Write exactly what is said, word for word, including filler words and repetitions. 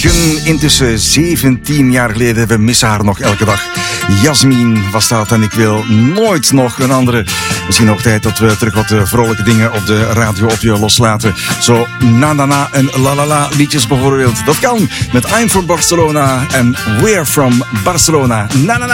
Morgen, intussen zeventien jaar geleden. We missen haar nog elke dag. Jasmin was dat en ik wil nooit nog een andere. Misschien ook tijd dat we terug wat vrolijke dingen op de radio op je loslaten. Zo na na na en la la la liedjes bijvoorbeeld. Dat kan met I'm from Barcelona en We're from Barcelona. Na na na.